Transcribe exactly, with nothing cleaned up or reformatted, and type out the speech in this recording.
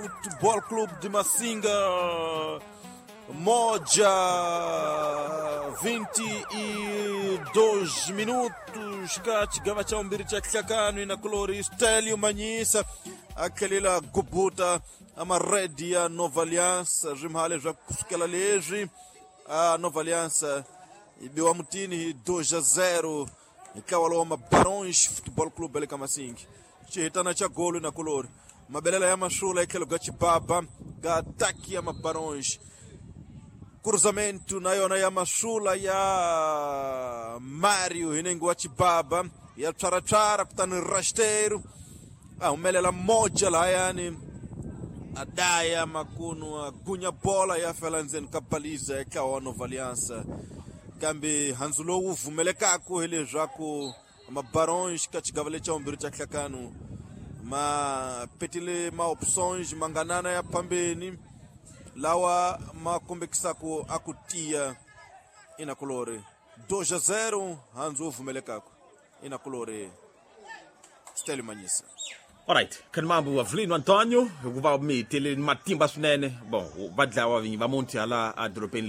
Futebol Clube de Masinga moja vinte e dois minutos kachigava cha umbiri cha Kisakano na Colori Stelio Manyisa akalila gubuta ama redi ya Nova Aliança rimhale já kusukela leji a Nova Aliança ibiwa mutini dois a zero ikawa ma Barões Futebol Clube ele Kamasingi chihitana cha golo na Colori mabelela ya mashula ikelo gachibaba ga ataki ya Barões cruzamento na yona ya mashula ya Mario hinengo wachibaba ya chara-chara kutani rasteiro ah umelela moja la yani adaya makunu agunya bola ya felanzen kapaliza ikawa Nova Aliança kambi hanzulo uvumelekako hele jako ma Barões kachigavale cha umbiri cha Kisakano ma petile ma opções manganana ya pambeni lawa makombekisako akutia ina Colori dois a zero hanzu uvumelekako ina Colori Stelio Manyisa. Alright, kan mambo Avelino Antônio, eu vou me tele matimba sunene. Bom, vai lá, vai monte lá a dropin